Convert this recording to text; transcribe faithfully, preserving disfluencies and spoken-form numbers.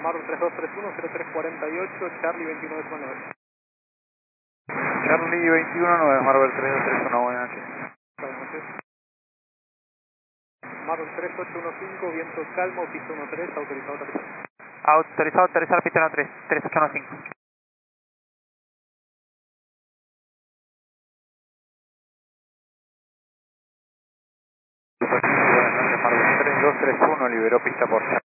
Marvel tres dos tres uno cero tres cuatro ocho, Charlie veintiuno nueve. Charlie veintiuno nueve, Marvel tres dos tres uno, buenas noches. Buenas noches. Marvel tres ocho uno cinco, viento calmo, piso uno tres, autorizado aterrizar. Autorizado a aterrizar, pista uno tres, tres ocho uno cinco. Buenas noches, Marvel tres dos tres uno, liberó pista por